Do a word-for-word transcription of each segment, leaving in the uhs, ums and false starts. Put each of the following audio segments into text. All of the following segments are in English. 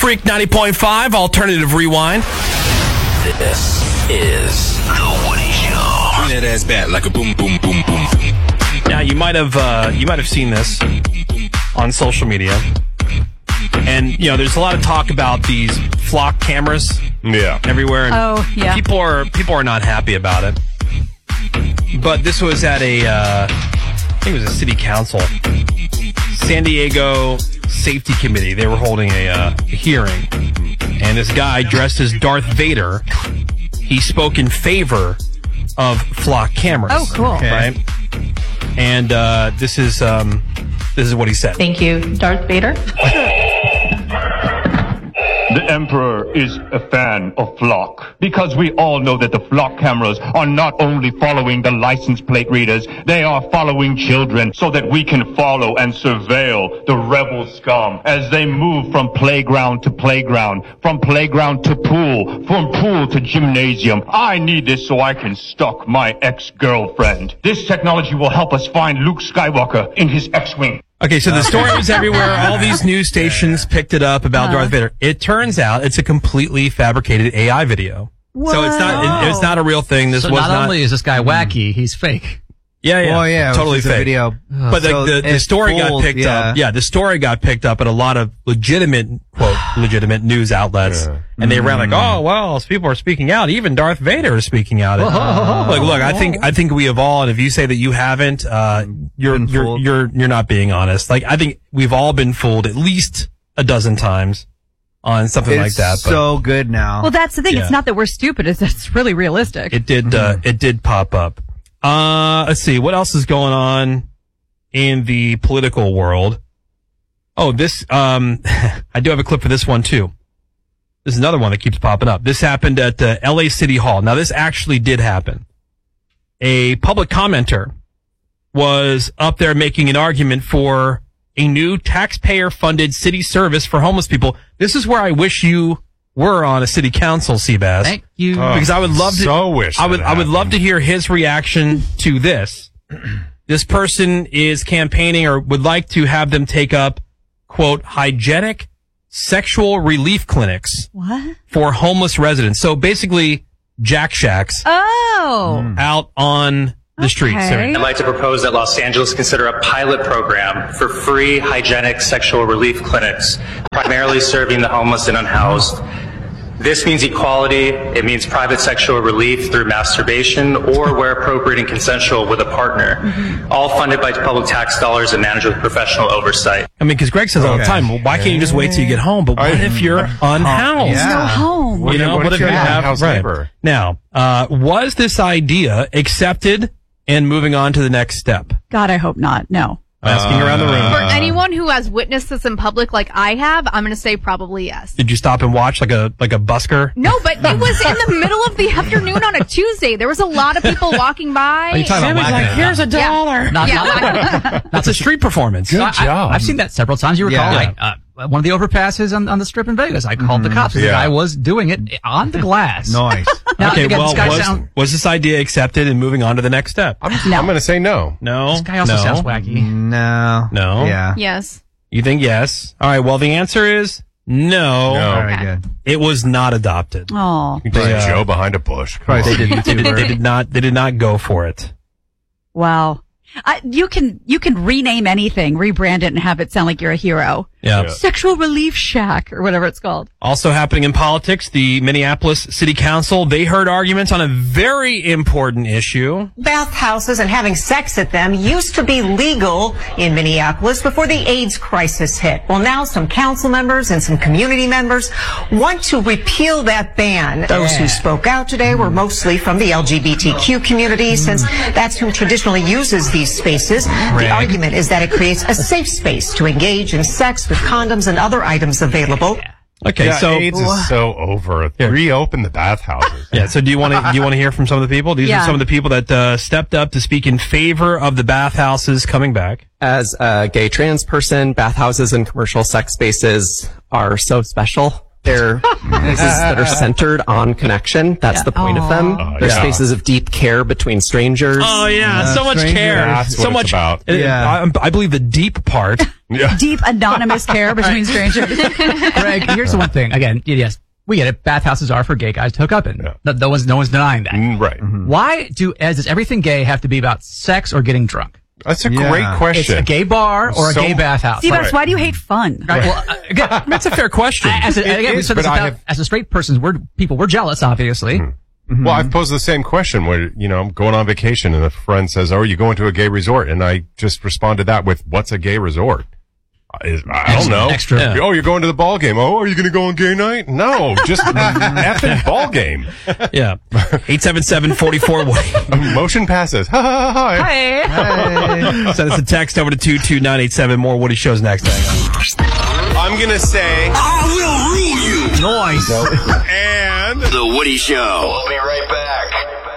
Freak ninety point five, Alternative Rewind. This is The Woody Show. Bring that ass back like a boom, boom, boom, boom, boom. Now, you might have uh, you might have seen this on social media. And, you know, there's a lot of talk about these flock cameras Yeah. everywhere. And Oh, yeah. People are, people are not happy about it. But this was at a, uh, I think it was a city council, San Diego Safety Committee. They were holding a uh, hearing. And this guy dressed as Darth Vader, he spoke in favor of flock cameras. Oh, cool. Okay. Right? And uh, this is um, this is what he said. Thank you, Darth Vader. The Emperor is a fan of flock because we all know that the flock cameras are not only following the license plate readers, they are following children so that we can follow and surveil the rebel scum as they move from playground to playground, from playground to pool, from pool to gymnasium. I need this so I can stalk my ex-girlfriend. This technology will help us find Luke Skywalker in his X-Wing. Okay, so the story was everywhere. All these news stations picked it up about Darth Vader. It turns out it's a completely fabricated A I video. Whoa. So it's not it, it's not a real thing. This so was not, not only is this guy wacky, he's fake. Yeah, yeah. Well, yeah, it was totally just a fake. video. But So the, the, the it story got fooled- picked yeah. up. Yeah, the story got picked up at a lot of legitimate, quote, legitimate news outlets. Yeah. And they ran like, oh, well, people are speaking out. Even Darth Vader is speaking out. Look, look, I think, I think we have all, and if you say that you haven't, uh, you're, Been you're, fooled. you're, you're not being honest. Like, I think we've all been fooled at least a dozen times on something like It's that. But so good now. Well, that's the thing. Yeah. It's not that we're stupid. It's that it's really realistic. it did, uh, it did pop up. Uh, let's see. What else is going on in the political world? Oh, this, um, I do have a clip for this one too. This is another one that keeps popping up. This happened at uh, L A City Hall. Now, this actually did happen. A public commenter was up there making an argument for a new taxpayer-funded city service for homeless people. This is where I wish you were on a city council, Seabass. Thank you. Because I would love to. So wish I would. that I would love happened. to hear his reaction to this. This person is campaigning, or would like to have them take up, quote, hygienic sexual relief clinics What? for homeless residents. So basically, Jack Shacks Oh. out on the streets. Okay. I'd like to propose that Los Angeles consider a pilot program for free hygienic sexual relief clinics, primarily serving the homeless and unhoused. This means equality. It means private sexual relief through masturbation or, where appropriate and consensual, with a partner. Mm-hmm. All funded by public tax dollars and managed with professional oversight. I mean, because Greg says all the time, well, why can't you just wait till you get home? But what if you're unhoused? Yeah. No home. What You if- know, what what if if you you're an have unhoused right. neighbor? Now, uh, was this idea accepted and moving on to the next step? God, I hope not. No. I'm asking around the room. For anyone who has witnessed this in public like I have, I'm going to say probably yes. Did you stop and watch like a like a busker? No, but it was in the middle of the afternoon on a Tuesday. There was a lot of people walking by. Are you talking about whacking it? here's a dollar. Not, Yeah. not, That's a street performance. No, I, job. I've seen that several times. You recall, Yeah. like uh, one of the overpasses on, on the strip in Vegas. I called the cops. The Yeah. guy was doing it on the glass. Nice. Now, Okay, again, well, this guy, was, sound, was this idea accepted and moving on to the next step? I'm, No. I'm going to say no. No. this guy also no. sounds wacky. No. No. Yeah. Yes. You think yes? All right. Well, the answer is no. No. Very Okay. good. It was not adopted. Oh. They, There's uh, Joe behind a bush. Come Christ. on. they did, they, did, they did not. They did not go for it. Wow. Uh, you can you can rename anything, rebrand it, and have it sound like you're a hero. Yeah. Yeah. Sexual Relief Shack or whatever it's called. Also happening in politics, the Minneapolis City Council, they heard arguments on a very important issue. Bathhouses and having sex at them used to be legal in Minneapolis before the AIDS crisis hit. Well, now some council members and some community members want to repeal that ban. Those who spoke out today were mostly from the L G B T Q community, since that's who traditionally uses these spaces. The argument is that it creates a safe space to engage in sex with condoms and other items available. Okay, Yeah, so AIDS is so over. Reopen the bathhouses. yeah, so do you want to do you want to hear from some of the people? These Yeah. are some of the people that uh, stepped up to speak in favor of the bathhouses coming back. As a gay trans person, bathhouses and commercial sex spaces are so special. They're spaces that are centered on connection. That's Yeah. the point Aww. of them. Oh, They're yeah. spaces of deep care between strangers. Oh yeah, Yeah, so much stranger. care. That's so what much it's about. uh, Yeah. I, I believe the deep part. Yeah. Deep anonymous care between strangers. Greg, here's the one thing. Again, yes, we get it. Bathhouses are for gay guys to hook up in. Yeah. No, no one's, no one's denying that. Mm, Right. Why do, as does everything gay have to be about sex or getting drunk? That's a Yeah. great It's question. a gay bar or a So- gay bathhouse. Steve, Right. why do you hate fun? Right. Well, uh, again, That's a fair question. as a, It again, we is, said this but I about- have- as a straight person, we're people. We're jealous, obviously. Well, I've posed the same question where, you know, I'm going on vacation and a friend says, oh, are you going to a gay resort? And I just responded that with, what's a gay resort? Is, I don't know. Extra. Yeah. Oh, you're going to the ball game. Oh, are you going to go on gay night? No, just effing ball game. Yeah. eight seven seven, four four one. Motion passes. Ha ha ha. ha. Hey. Send us a text over to two two nine eight seven. More Woody Shows next. I'm going to say, I will rule you. Noise. and The Woody Show. We'll be right back.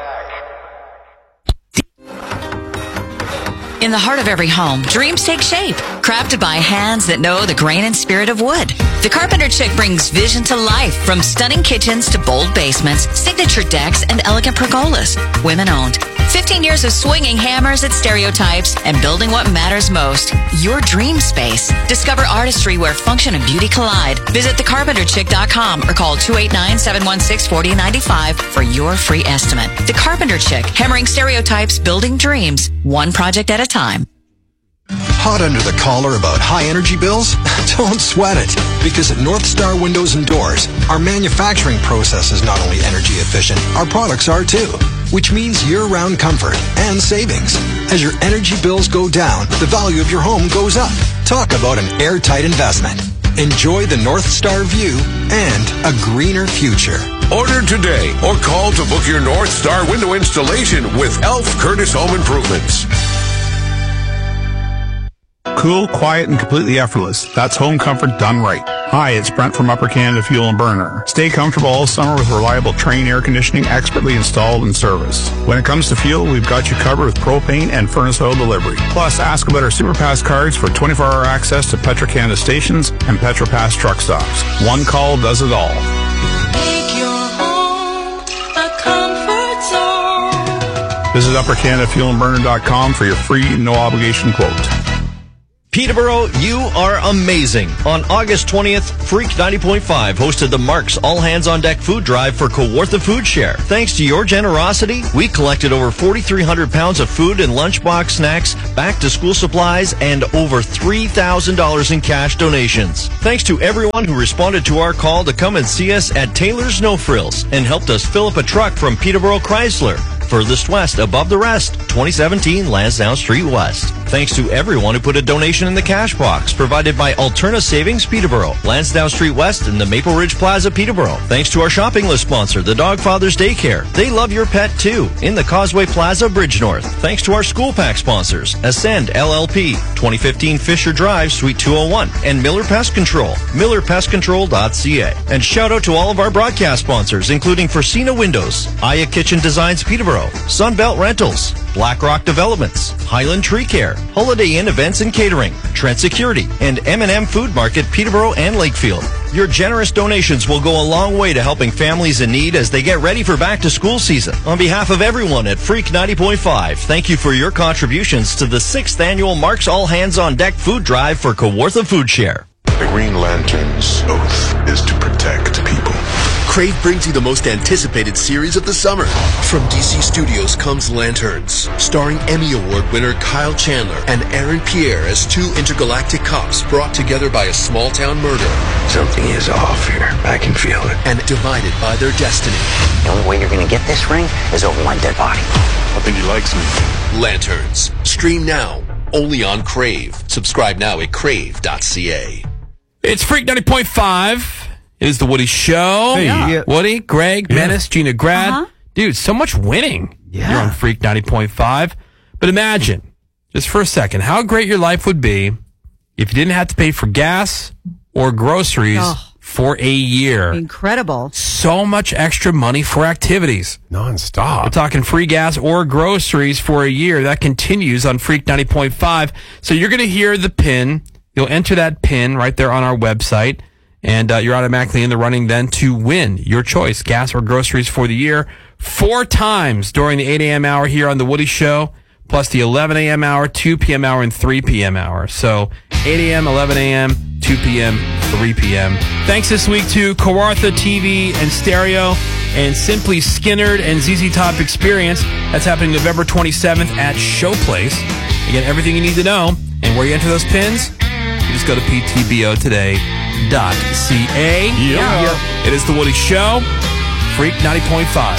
In the heart of every home, dreams take shape, crafted by hands that know the grain and spirit of wood. The Carpenter Chick brings vision to life, from stunning kitchens to bold basements, signature decks, and elegant pergolas. Women-owned. fifteen years of swinging hammers at stereotypes and building what matters most, your dream space. Discover artistry where function and beauty collide. Visit the carpenter chick dot com or call two eight nine, seven one six, four zero nine five for your free estimate. The Carpenter Chick, hammering stereotypes, building dreams, one project at a time. Hot under the collar about high energy bills? Don't sweat it, because at North Star Windows and Doors, our manufacturing process is not only energy efficient, our products are too, which means year-round comfort and savings. As your energy bills go down, the value of your home goes up. Talk about an airtight investment. Enjoy the North Star view and a greener future. Order today or call to book your North Star window installation with Elf Curtis Home Improvements. Cool, quiet, and completely effortless. That's home comfort done right. Hi, it's Brent from Upper Canada Fuel and Burner. Stay comfortable all summer with reliable Trane air conditioning expertly installed and serviced. When it comes to fuel, we've got you covered with propane and furnace oil delivery. Plus, ask about our SuperPass cards for twenty-four hour access to Petro-Canada stations and PetroPass truck stops. One call does it all. Make your home a comfort zone. Visit upper canada fuel and burner dot com for your free, no obligation quote. Peterborough, you are amazing. On August twentieth, Freak ninety point five hosted the Mark's All Hands on Deck food drive for Kawartha Food Share. Thanks to your generosity, we collected over forty-three hundred pounds of food and lunchbox snacks, back-to-school supplies, and over three thousand dollars in cash donations. Thanks to everyone who responded to our call to come and see us at Taylor's No Frills and helped us fill up a truck from Peterborough Chrysler. Furthest west above the rest, twenty seventeen Lansdowne Street West. Thanks to everyone who put a donation in the cash box, provided by Alterna Savings Peterborough, Lansdowne Street West, and the Maple Ridge Plaza Peterborough. Thanks to our shopping list sponsor, the Dog Fathers Daycare. They love your pet too, in the Causeway Plaza, Bridge North. Thanks to our school pack sponsors, Ascend L L P, twenty fifteen Fisher Drive, Suite two oh one, and Miller Pest Control, miller pest control dot c a. And shout out to all of our broadcast sponsors, including Forcina Windows, Aya Kitchen Designs Peterborough, Sunbelt Rentals, BlackRock Developments, Highland Tree Care, Holiday Inn Events and Catering, Trent Security, and M and M Food Market Peterborough and Lakefield. Your generous donations will go a long way to helping families in need as they get ready for back-to-school season. On behalf of everyone at Freak ninety point five, thank you for your contributions to the sixth annual Mark's All Hands on Deck food drive for Kawartha Food Share. The Green Lantern's oath is to protect people. Crave brings you the most anticipated series of the summer. From D C Studios comes Lanterns, starring Emmy Award winner Kyle Chandler and Aaron Pierre as two intergalactic cops brought together by a small-town murder. Something is off here. I can feel it. And divided by their destiny. The only way you're going to get this ring is over my dead body. I think he likes me. Lanterns. Stream now. Only on Crave. Subscribe now at crave dot c a. It's Freak ninety point five. It is the Woody Show. Hey, yeah. Woody, Greg, Yeah. Menace, Gina Grad. Uh-huh. Dude, so much winning. Yeah. You're on Freak ninety point five. But imagine, just for a second, how great your life would be if you didn't have to pay for gas or groceries Oh. for a year. Incredible. So much extra money for activities. Non-stop. We're talking free gas or groceries for a year. That continues on Freak ninety point five. So you're going to hear the pin. You'll enter that pin right there on our website. And uh, you're automatically in the running then to win your choice, gas or groceries for the year, four times during the eight a.m. hour here on The Woody Show, plus the eleven a.m. hour, two p.m. hour, and three p.m. hour. So eight a.m., eleven a.m., two p.m., three p.m. Thanks this week to Kawartha T V and Stereo and Simply Skinnerd and Z Z Top Experience. That's happening November twenty-seventh at Showplace. Again, everything you need to know. And where you enter those pins, you just go to p t b o today dot c a. Yeah. It is The Woody Show, Freak ninety point five.